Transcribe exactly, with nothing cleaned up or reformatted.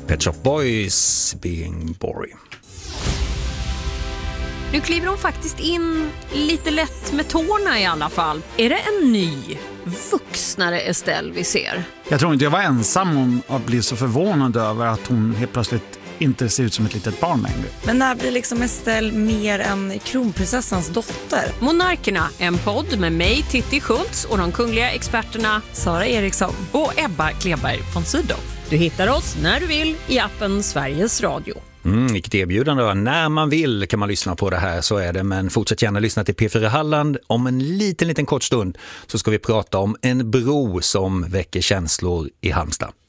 Pet Shop Boys, Being Boring. Nu kliver hon faktiskt in lite lätt med tårna i alla fall. Är det en ny, vuxnare Estelle vi ser? Jag tror inte jag var ensam om att bli så förvånad över att hon helt plötsligt inte ser ut som ett litet barn längre. Men när blir liksom Estelle mer än kronprinsessans dotter? Monarkerna, en podd med mig, Titti Schultz, och de kungliga experterna Sara Eriksson och Ebba Kleberg von Sydow. Du hittar oss när du vill i appen Sveriges Radio. Mm, vilket erbjudande. När man vill kan man lyssna på det här, så är det. Men fortsätt gärna lyssna till P fyra Halland. Om en liten, liten kort stund så ska vi prata om en bro som väcker känslor i Halmstad.